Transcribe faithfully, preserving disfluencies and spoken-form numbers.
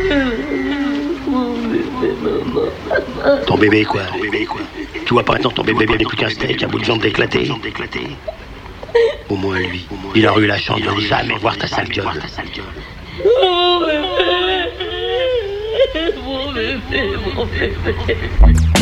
Ton bébé quoi, ton bébé quoi. Tu vois pas maintenant ton bébé n'est plus qu'un steak, un bout de viande éclaté. Au moins lui, il aurait eu la chance de jamais voir ta sale gueule. Mon bébé, mon bébé, mon bébé.